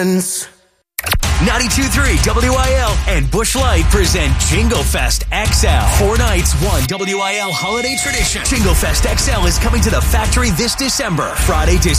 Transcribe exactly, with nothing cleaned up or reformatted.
ninety-two point three W I L and Busch Light present Jingle Fest X L. Four nights, one W I L holiday tradition. Jingle Fest X L is coming to the factory this December. Friday, December